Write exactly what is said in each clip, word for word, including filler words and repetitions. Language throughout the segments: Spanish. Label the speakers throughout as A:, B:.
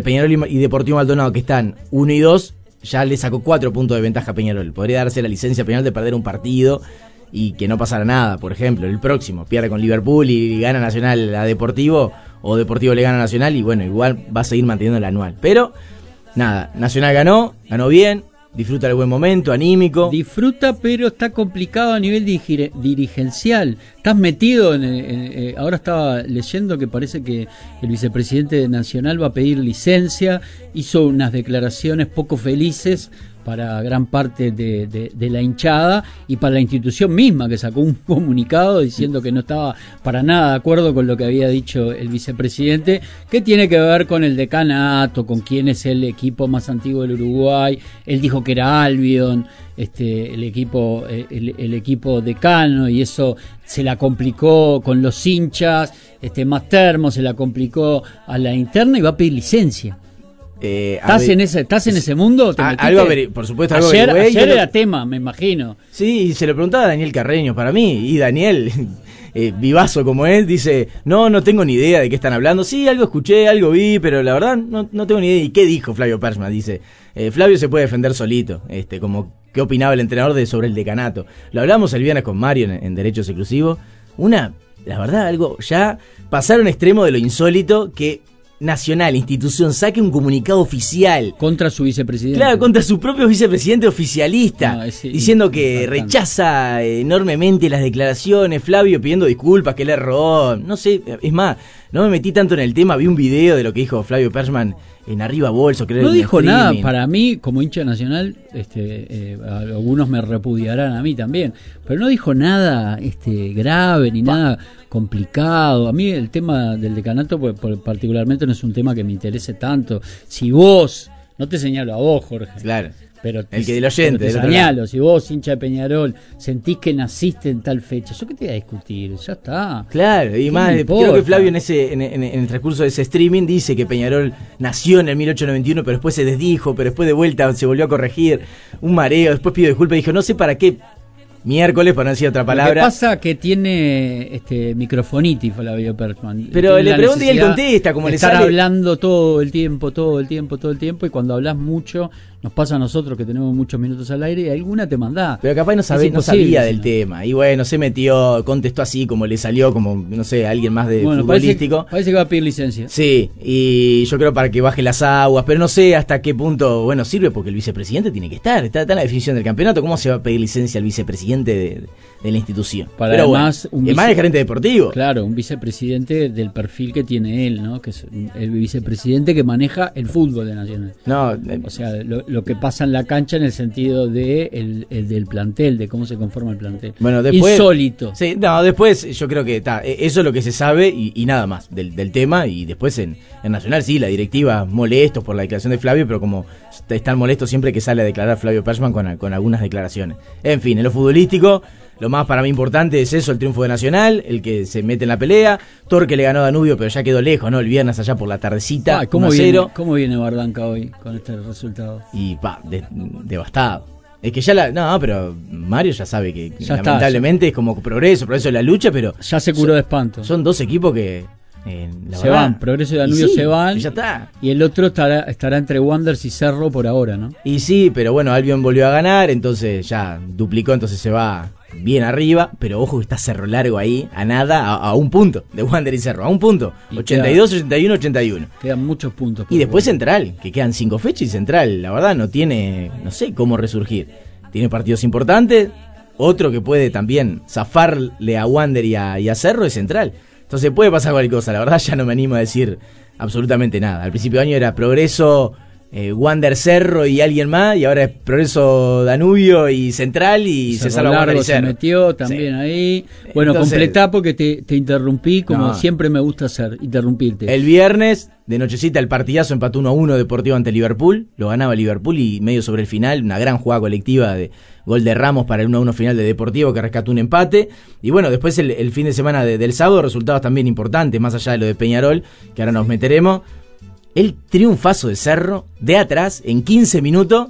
A: Peñarol y, y Deportivo Maldonado, que están uno y dos, ya le sacó cuatro puntos de ventaja a Peñarol. Podría darse la licencia a Peñarol de perder un partido y que no pasara nada. Por ejemplo, el próximo pierde con Liverpool y gana Nacional a Deportivo, o Deportivo le gana a Nacional, y bueno, igual va a seguir manteniendo el anual. Pero, nada, Nacional ganó, ganó bien, disfruta del buen momento, anímico.
B: Disfruta, pero está complicado a nivel dirige, dirigencial. Estás metido en, en, en... Ahora estaba leyendo que parece que el vicepresidente de Nacional va a pedir licencia. Hizo unas declaraciones poco felices para gran parte de, de, de la hinchada y para la institución misma, que sacó un comunicado diciendo que no estaba para nada de acuerdo con lo que había dicho el vicepresidente, que tiene que ver con el decanato, con quién es el equipo más antiguo del Uruguay. Él dijo que era Albion, este, el equipo, el, el equipo decano, y eso se la complicó con los hinchas, este, más termo, se la complicó a la interna y va a pedir licencia. Eh, ¿Estás, ver, en ese, ¿Estás en ese mundo? ¿Te
A: a, algo ver, por supuesto, algo
B: ayer,
A: averigüé,
B: ayer
A: lo...
B: era tema, me imagino.
A: Sí, y se lo preguntaba a Daniel Carreño para mí, y Daniel, eh, vivazo como es, dice, no, no tengo ni idea de qué están hablando. Sí, algo escuché, algo vi, pero la verdad no, no tengo ni idea. ¿Y qué dijo Flavio Persman? Dice, eh, Flavio se puede defender solito, este, como qué opinaba el entrenador de sobre el decanato. Lo hablamos el viernes con Mario en, en Derechos Exclusivos. Una, la verdad, algo ya pasaron extremo de lo insólito, que Nacional, institución, saque un comunicado oficial
B: contra su vicepresidente.
A: Claro, contra su propio vicepresidente oficialista, no, es, diciendo que importante. Rechaza enormemente las declaraciones. Flavio pidiendo disculpas, que le erró. No sé, es más, no me metí tanto en el tema. Vi un video de lo que dijo Flavio Persman en Arriba Bolso. Creo,
B: no dijo
A: streaming.
B: Nada. Para mí, como hincha Nacional, este, eh, algunos me repudiarán a mí también, pero no dijo nada este, grave ni pa. nada complicado. A mí el tema del decanato, pues, particularmente, no es un tema que me interese tanto. Si vos, no te señalo a vos, Jorge,
A: claro,
B: pero te,
A: el que del oyente,
B: te señalo, si vos, hincha de Peñarol, sentís que naciste en tal fecha, ¿yo qué te voy a discutir? Ya está.
A: Claro, y más, creo que Flavio en ese en, en, en el transcurso de ese streaming dice que Peñarol nació en el mil ochocientos noventa y uno, pero después se desdijo, pero después de vuelta se volvió a corregir, un mareo, después pidió disculpas y dijo, no sé para qué miércoles, para no decir otra palabra.
B: Lo que pasa que tiene este microfonitis Flavio Persman.
A: Pero tiene le pregunta y él contesta, como le sale.
B: Estar hablando todo el tiempo, todo el tiempo, todo el tiempo, y cuando hablas mucho, nos pasa a nosotros que tenemos muchos minutos al aire y alguna te mandás.
A: Pero capaz no, sabe, no sabía del tema. Y bueno, se metió, contestó así como le salió, como, no sé, alguien más de
B: bueno,
A: futbolístico.
B: Parece, parece que va a pedir licencia.
A: Sí, y yo creo para que baje las aguas, pero no sé hasta qué punto, bueno, sirve porque el vicepresidente tiene que estar. Está, está en la definición del campeonato. ¿Cómo se va a pedir licencia al vicepresidente de, de la institución?
B: Para
A: pero
B: además,
A: bueno, un vice, el gerente deportivo.
B: Claro, un vicepresidente del perfil que tiene él, ¿no? Que es el vicepresidente que maneja el fútbol de Nacional.
A: No, eh,
B: o sea, lo, lo que pasa en la cancha en el sentido de el, el del plantel, de cómo se conforma el plantel.
A: Bueno, después,
B: insólito.
A: Sí, no, después yo creo que está, eso es lo que se sabe y, y nada más del, del tema. Y después en, en Nacional sí, la directiva molestos por la declaración de Flavio, pero como están molestos siempre que sale a declarar Flavio Persman con, con algunas declaraciones. En fin, en lo futbolístico, lo más para mí importante es eso, el triunfo de Nacional, el que se mete en la pelea. Torque le ganó a Danubio, pero ya quedó lejos, ¿no? El viernes allá por la tardecita.
B: Ah, ¿cómo, viene, ¿Cómo viene Bardanca hoy con este resultado?
A: Y pa, de, devastado. Es que ya la... No, pero Mario ya sabe que
B: ya
A: lamentablemente
B: está,
A: es como progreso, progreso de la lucha, pero...
B: Ya se curó
A: son,
B: de espanto.
A: Son dos equipos que... Eh, la
B: se
A: verdad,
B: van, Progreso y Danubio
A: y sí,
B: se van.
A: Ya está.
B: Y el otro estará, estará entre Wanderers y Cerro por ahora, ¿no?
A: Y sí, pero bueno, Albion volvió a ganar, entonces ya duplicó, entonces se va bien arriba, pero ojo que está Cerro Largo ahí, a nada, a, a un punto de Wander y Cerro, a un punto, y ochenta y dos, queda, ochenta y uno, ochenta y uno.
B: Quedan muchos puntos.
A: Y después jugar. Central, que quedan cinco fechas y Central, la verdad, no tiene, no sé cómo resurgir. Tiene partidos importantes, otro que puede también zafarle a Wander y a, y a Cerro es Central. Entonces puede pasar cualquier cosa, la verdad ya no me animo a decir absolutamente nada. Al principio de año era Progreso, eh, Wander Cerro y alguien más, y ahora es Progreso Danubio y Central y Cerro se salva Wander y Cerro.
B: Se metió también sí. ahí. Bueno, entonces, completá porque te, te interrumpí como no, siempre me gusta hacer, interrumpirte.
A: El viernes, de nochecita, el partidazo empató uno a uno Deportivo ante Liverpool, lo ganaba Liverpool y medio sobre el final, una gran jugada colectiva de gol de Ramos para el uno a uno final de Deportivo que rescató un empate. Y bueno, después el, el fin de semana de, del sábado, resultados también importantes, más allá de lo de Peñarol, que ahora nos meteremos. El triunfazo de Cerro, de atrás, en quince minutos,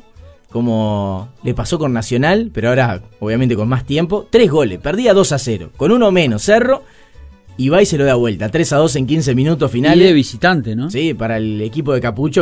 A: como le pasó con Nacional, pero ahora obviamente con más tiempo. Tres goles, perdía dos a cero, con uno menos Cerro, y va y se lo da vuelta. tres a dos en quince minutos finales.
B: Y de visitante, ¿no?
A: Sí, para el equipo de Capucho.